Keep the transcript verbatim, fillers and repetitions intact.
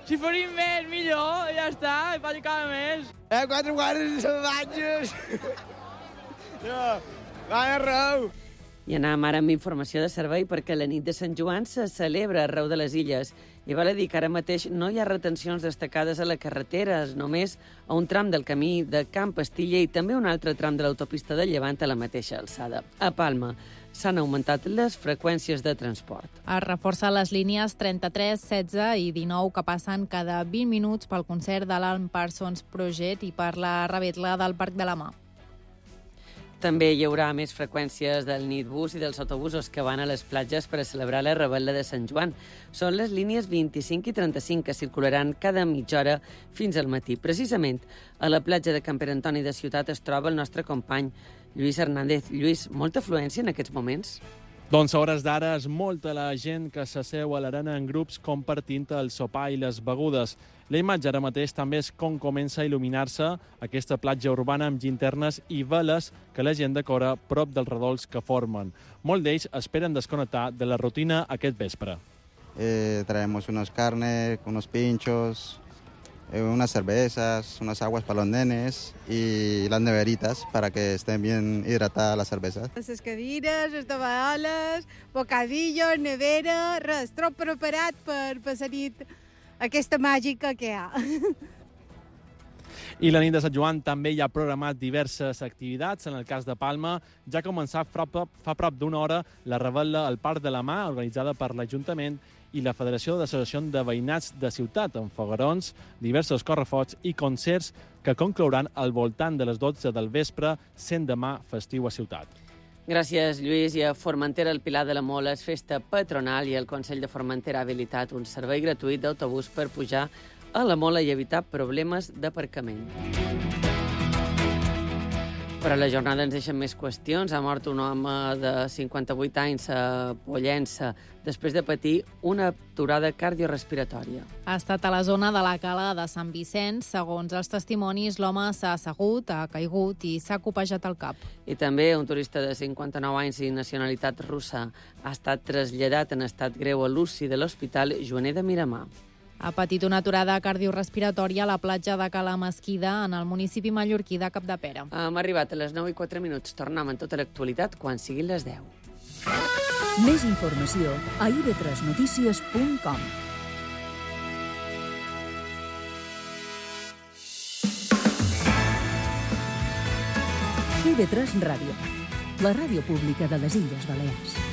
Si faríem més, millor, ja està, i faig cada mes. Eh, quatre guardes salvatges! No, van arreu! I anem ara amb informació de servei perquè la nit de Sant Joan se celebra arreu de les illes. I val a dir que ara mateix no hi ha retencions destacades a la carretera, només a un tram del camí de Camp Pastilla i també un altre tram de l'autopista de Llevant a la mateixa alçada. A Palma s'han augmentat les freqüències de transport. Es reforça les línies trenta-tres, setze i dinou que passen cada vint minuts pel concert de l'Alan Parsons Project i per la revetla del Parc de la Mà. També hi haurà més freqüències del nitbus i dels autobusos que van a les platges per a celebrar la revetla de Sant Joan. Són les línies vint-i-cinc i trenta-cinc que circularan cada mitja hora fins al matí. Precisament, a la platja de Camp Pere Antoni de Ciutat es troba el nostre company Lluís Hernández. Lluís, molta afluència en aquests moments? Doncs a hores d'ara és molta la gent que s'asseu a l'arena en grups compartint el sopar i les begudes. La imatge ara mateix també és com comença a il·luminar-se aquesta platja urbana amb llinternes i veles que la gent decora prop dels redols que formen. Molts d'ells esperen desconnectar de la rutina aquest vespre. Eh, traemos unos carnes, unos pinchos, eh, unas cervezas, unas aguas para los nenes y las neveritas para que estén bien hidratadas las cervezas. Les cadires, les tovalloles, bocadillos, nevera, res, tot preparat per passar nit aquesta màgica que hi ha. I la nit de Sant Joan també hi ha programat diverses activitats. En el cas de Palma, ja ha començat fa prop, fa prop d'una hora la revetla al Parc de la Mà, organitzada per l'Ajuntament i la Federació d'Associacions de Veïnats de Ciutat, amb foguerons, diversos correfocs i concerts que conclouran al voltant de les dotze del vespre, sent demà festiu a Ciutat. Gràcies, Lluís. I a Formentera, el Pilar de la Mola és festa patronal i el Consell de Formentera ha habilitat un servei gratuït d'autobús per pujar a la Mola i evitar problemes d'aparcament. Però la jornada ens deixa més qüestions. Ha mort un home de cinquanta-vuit anys a Pollença després de patir una aturada cardiorespiratòria. Ha estat a la zona de la cala de Sant Vicenç. Segons els testimonis, l'home s'ha assegut, ha caigut i s'ha copejat el cap. I també un turista de cinquanta-nou anys i nacionalitat russa ha estat traslladat en estat greu a l'U C I de l'Hospital Joaner de Miramar. Ha patit una aturada cardiorespiratòria a la platja de Cala Mesquida, en el municipi mallorquí de Capdepera. Hem arribat a les nou i quatre minuts. Tornem en tota l'actualitat quan siguin les deu. Més informació a i ve tres notícies punt com. i ve tres Ràdio, la ràdio pública de les Illes Balears.